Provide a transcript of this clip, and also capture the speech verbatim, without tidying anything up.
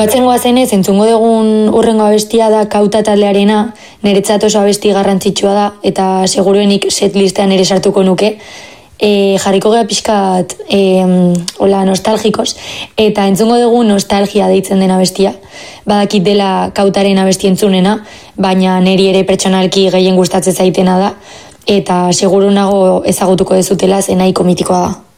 Bukatzen goazenez, entzungo dugun urrengo abestia da Kauta taldearena, niretzat oso abesti garrantzitsua da, eta seguruenik set listean ere sartuko nuke. E, jarriko gea pixkat e, hola, nostalgikos, eta entzungo dugu nostalgia deitzen den abestia. Badakit dela Kautaren abesti entzunena, baina niri ere pertsonalki gehien gustatzen zaitena da, eta seguru nago ezagutuko dezutela, ze nahiko mitikoa da.